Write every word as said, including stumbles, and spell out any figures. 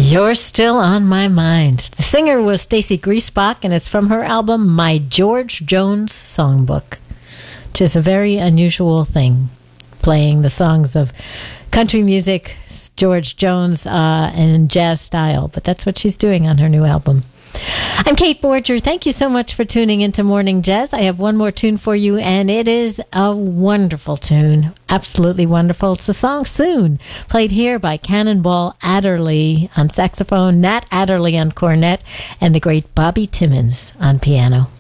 You're Still on My Mind. The singer was Stacy Griesbach, and it's from her album My George Jones Songbook, which is a very unusual thing, playing the songs of country music, George Jones, uh, and jazz style. But that's what she's doing on her new album. I'm Kate Borger. Thank you so much for tuning into Morning Jazz. I have one more tune for you, and it is a wonderful tune. Absolutely wonderful. It's the song Soon, played here by Cannonball Adderley on saxophone, Nat Adderley on cornet, and the great Bobby Timmons on piano.